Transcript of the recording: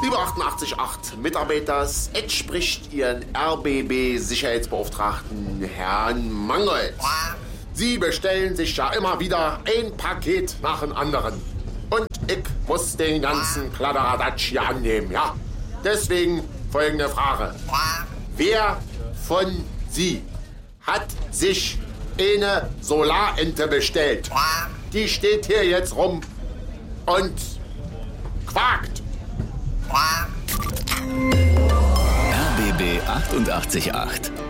Lieber 88.8 Mitarbeiter, Ed spricht Ihren RBB-Sicherheitsbeauftragten Herrn Mangold. Sie bestellen sich ja immer wieder ein Paket nach dem anderen. Und ich muss den ganzen Kladderadatsch hier annehmen, ja? Deswegen folgende Frage. Wer von Sie hat sich eine Solarente bestellt? Die steht hier jetzt rum und quakt. RBB 88.8